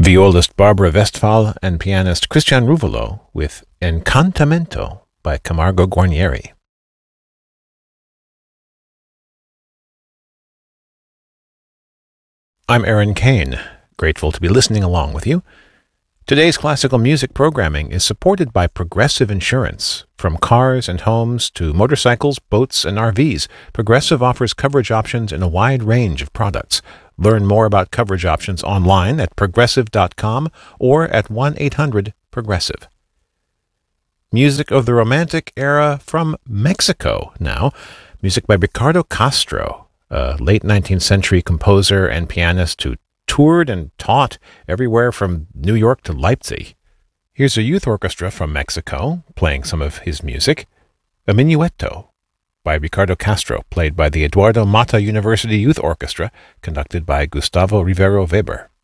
Violist Barbara Westphal and pianist Christian Ruvolo with Encantamento by Camargo Guarnieri. I'm Aaron Kane, grateful to be listening along with you. Today's classical music programming is supported by Progressive Insurance. From cars and homes to motorcycles, boats, and RVs, Progressive offers coverage options in a wide range of products. Learn more about coverage options online at progressive.com or at 1-800-PROGRESSIVE. Music of the Romantic era from Mexico now. Music by Ricardo Castro, a late 19th century composer and pianist who toured and taught everywhere from New York to Leipzig. Here's a youth orchestra from Mexico playing some of his music. A Minuetto by Ricardo Castro, played by the Eduardo Mata University Youth Orchestra, conducted by Gustavo Rivero Weber.